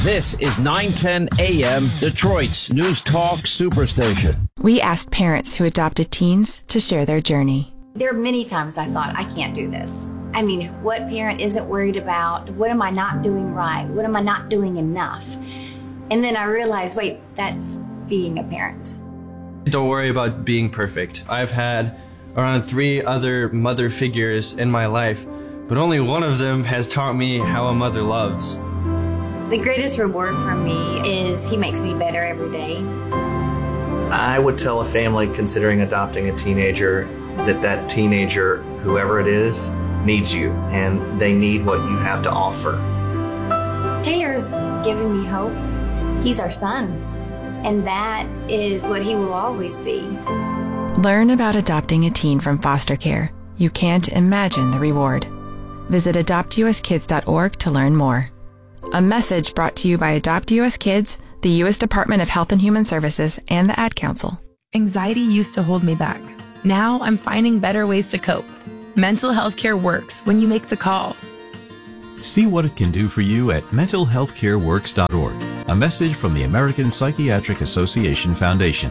This is 910 AM, Detroit's News Talk Superstation. We asked parents who adopted teens to share their journey. There are many times I thought, I can't do this. I mean, what parent isn't worried about? What am I not doing right? What am I not doing enough? And then I realized, wait, that's being a parent. Don't worry about being perfect. I've had around 3 other mother figures in my life, but only one of them has taught me how a mother loves. The greatest reward for me is he makes me better every day. I would tell a family considering adopting a teenager that teenager, whoever it is, needs you, and they need what you have to offer. Taylor's given me hope. He's our son, and that is what he will always be. Learn about adopting a teen from foster care. You can't imagine the reward. Visit adoptuskids.org to learn more. A message brought to you by Adopt US Kids, the U.S. Department of Health and Human Services, and the Ad Council. Anxiety used to hold me back. Now I'm finding better ways to cope. Mental health care works when you make the call. See what it can do for you at mentalhealthcareworks.org. A message from the American Psychiatric Association Foundation.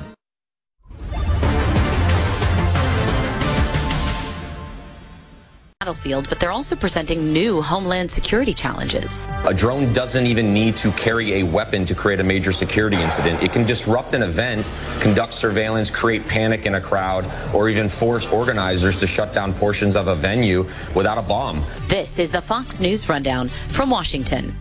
Battlefield, but they're also presenting new homeland security challenges. A drone doesn't even need to carry a weapon to create a major security incident. It can disrupt an event, conduct surveillance, create panic in a crowd, or even force organizers to shut down portions of a venue without a bomb. This is the Fox News Rundown from Washington.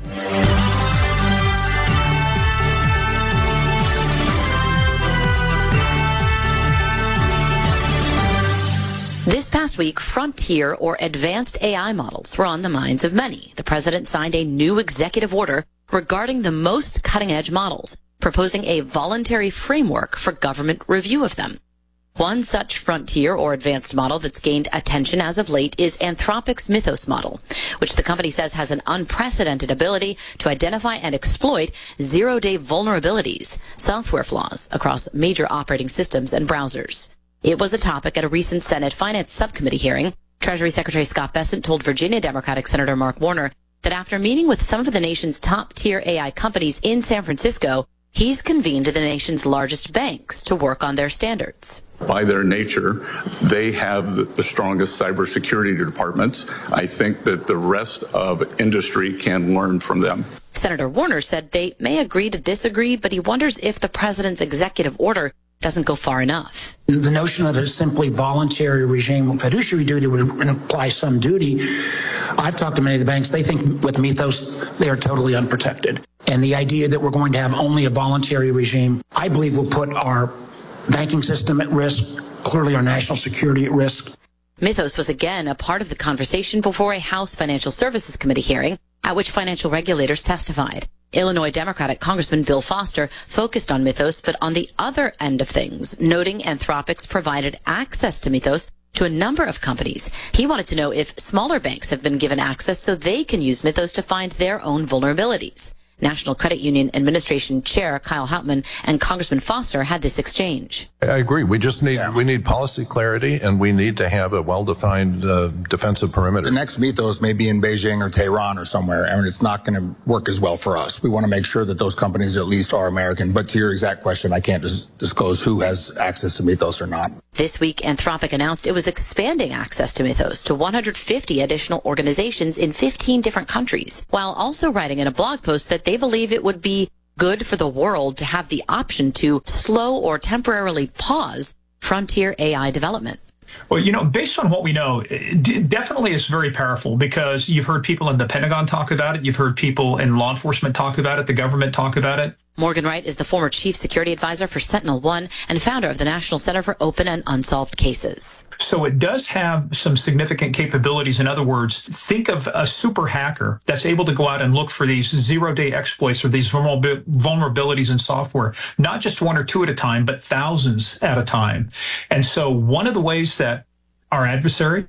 This past week, frontier or advanced AI models were on the minds of many. The president signed a new executive order regarding the most cutting-edge models, proposing a voluntary framework for government review of them. One such frontier or advanced model that's gained attention as of late is Anthropic's Mythos model, which the company says has an unprecedented ability to identify and exploit zero-day vulnerabilities, software flaws across major operating systems and browsers. It was a topic at a recent Senate Finance Subcommittee hearing. Treasury Secretary Scott Bessent told Virginia Democratic Senator Mark Warner that after meeting with some of the nation's top-tier AI companies in San Francisco, he's convened the nation's largest banks to work on their standards. By their nature, they have the strongest cybersecurity departments. I think that the rest of industry can learn from them. Senator Warner said they may agree to disagree, but he wonders if the president's executive order doesn't go far enough. The notion that a simply voluntary regime of fiduciary duty would imply some duty. I've talked to many of the banks. They think with Mythos, they are totally unprotected. And the idea that we're going to have only a voluntary regime, I believe will put our banking system at risk, clearly our national security at risk. Mythos was again a part of the conversation before a House Financial Services Committee hearing at which financial regulators testified. Illinois Democratic Congressman Bill Foster focused on Mythos, but on the other end of things, noting Anthropic's provided access to Mythos to a number of companies. He wanted to know if smaller banks have been given access so they can use Mythos to find their own vulnerabilities. National Credit Union Administration Chair Kyle Houtman and Congressman Foster had this exchange. I agree. We just need policy clarity, and we need to have a well-defined defensive perimeter. The next Mythos may be in Beijing or Tehran or somewhere, and it's not going to work as well for us. We want to make sure that those companies at least are American. But to your exact question, I can't disclose who has access to Mythos or not. This week, Anthropic announced it was expanding access to Mythos to 150 additional organizations in 15 different countries, while also writing in a blog post that they believe it would be good for the world to have the option to slow or temporarily pause frontier AI development. Well, based on what we know, it definitely is very powerful because you've heard people in the Pentagon talk about it. You've heard people in law enforcement talk about it. The government talk about it. Morgan Wright is the former chief security advisor for SentinelOne and founder of the National Center for Open and Unsolved Cases. So it does have some significant capabilities. In other words, think of a super hacker that's able to go out and look for these zero-day exploits or these vulnerabilities in software, not just one or two at a time, but thousands at a time. And so one of the ways that our adversary,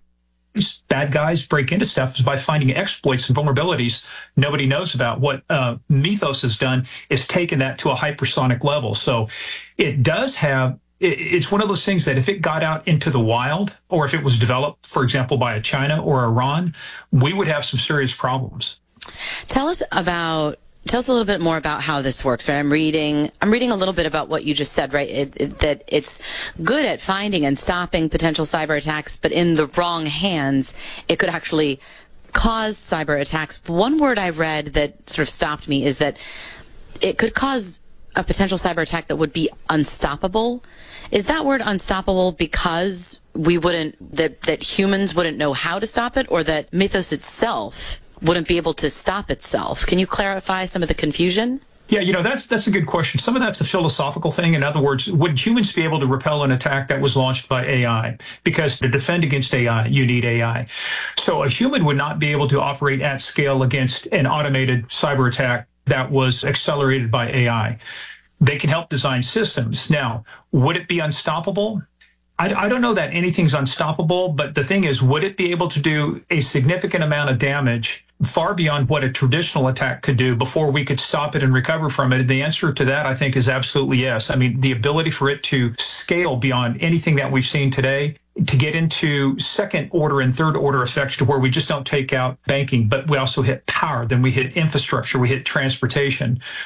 bad guys, break into stuff is by finding exploits and vulnerabilities nobody knows about. What Mythos has done is taken that to a hypersonic level. So it does have, it's one of those things that if it got out into the wild, or if it was developed, for example, by a China or Iran, we would have some serious problems. Tell us about Tell us a little bit more about how this works. Right? I'm reading a little bit about what you just said, right? That it's good at finding and stopping potential cyber attacks, but in the wrong hands, it could actually cause cyber attacks. One word I read that sort of stopped me is that it could cause a potential cyber attack that would be unstoppable. Is that word unstoppable because that humans wouldn't know how to stop it, or that Mythos itself wouldn't be able to stop itself? Can you clarify some of the confusion? Yeah, that's a good question. Some of that's a philosophical thing. In other words, would humans be able to repel an attack that was launched by AI? Because to defend against AI, you need AI. So a human would not be able to operate at scale against an automated cyber attack that was accelerated by AI. They can help design systems. Now, would it be unstoppable? I don't know that anything's unstoppable, but the thing is, would it be able to do a significant amount of damage far beyond what a traditional attack could do before we could stop it and recover from it? The answer to that, I think, is absolutely yes. I mean, the ability for it to scale beyond anything that we've seen today, to get into second order and third order effects to where we just don't take out banking, but we also hit power, then we hit infrastructure, we hit transportation.